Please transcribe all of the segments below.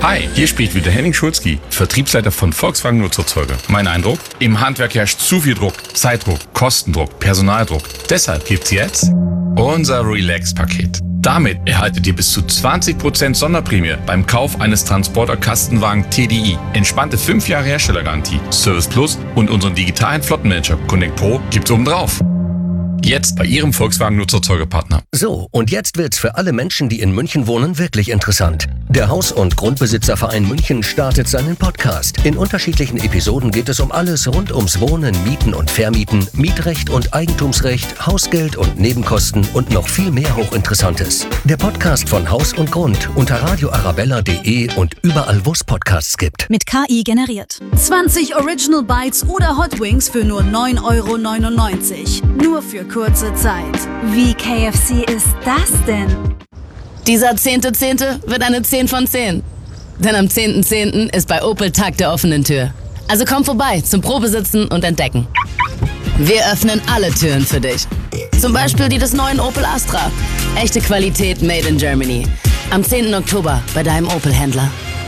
Hi, hier spricht wieder Henning Schulzki, Vertriebsleiter von Volkswagen Nutzfahrzeuge. Mein Eindruck? Im Handwerk herrscht zu viel Druck, Zeitdruck, Kostendruck, Personaldruck. Deshalb gibt's jetzt unser Relax-Paket. Damit erhaltet ihr bis zu 20% Sonderprämie beim Kauf eines Transporter-Kastenwagen TDI. Entspannte 5 Jahre Herstellergarantie, Service Plus und unseren digitalen Flottenmanager Connect Pro gibt's obendrauf. Jetzt bei Ihrem Volkswagen Nutzfahrzeugepartner. So, und jetzt wird's für alle Menschen, die in München wohnen, wirklich interessant. Der Haus- und Grundbesitzerverein München startet seinen Podcast. In unterschiedlichen Episoden geht es um alles rund ums Wohnen, Mieten und Vermieten, Mietrecht und Eigentumsrecht, Hausgeld und Nebenkosten und noch viel mehr Hochinteressantes. Der Podcast von Haus und Grund unter radioarabella.de und überall, wo es Podcasts gibt. Mit KI generiert. 20 Original Bites oder Hot Wings für nur 9,99 €. Nur für kurze Zeit. Wie KFC ist das denn? Dieser 10.10. wird eine 10 von 10. Denn am 10.10. ist bei Opel Tag der offenen Tür. Also komm vorbei zum Probesitzen und Entdecken. Wir öffnen alle Türen für dich. Zum Beispiel die des neuen Opel Astra. Echte Qualität made in Germany. Am 10. Oktober bei deinem Opel-Händler.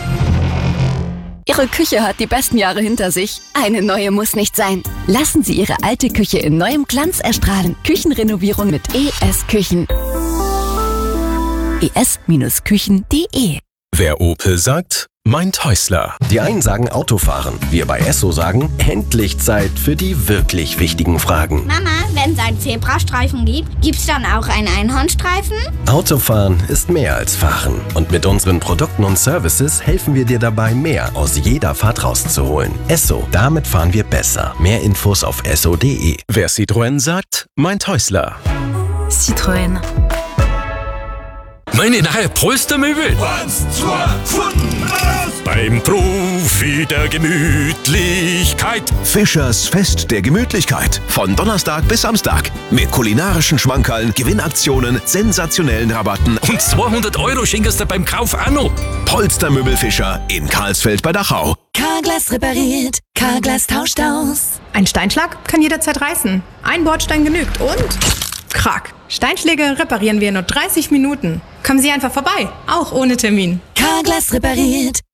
Ihre Küche hat die besten Jahre hinter sich. Eine neue muss nicht sein. Lassen Sie Ihre alte Küche in neuem Glanz erstrahlen. Küchenrenovierung mit ES Küchen. es-küchen.de. Wer Opel sagt, meint Häusler. Die einen sagen Autofahren, wir bei Esso sagen, endlich Zeit für die wirklich wichtigen Fragen. Mama, wenn es einen Zebrastreifen gibt, gibt's dann auch einen Einhornstreifen? Autofahren ist mehr als Fahren. Und mit unseren Produkten und Services helfen wir dir dabei, mehr aus jeder Fahrt rauszuholen. Esso, damit fahren wir besser. Mehr Infos auf esso.de. Wer Citroën sagt, meint Häusler. Citroën. Meine neue Polstermöbel. Beim Profi der Gemütlichkeit. Fischers Fest der Gemütlichkeit. Von Donnerstag bis Samstag. Mit kulinarischen Schmankerln, Gewinnaktionen, sensationellen Rabatten. Und 200 € schenkst du beim Kauf auch noch. Polstermöbel Fischer in Karlsfeld bei Dachau. Carglass repariert, Carglass tauscht aus. Ein Steinschlag kann jederzeit reißen. Ein Bordstein genügt und... Krack. Steinschläge reparieren wir in nur 30 Minuten. Kommen Sie einfach vorbei, auch ohne Termin. Carglass repariert,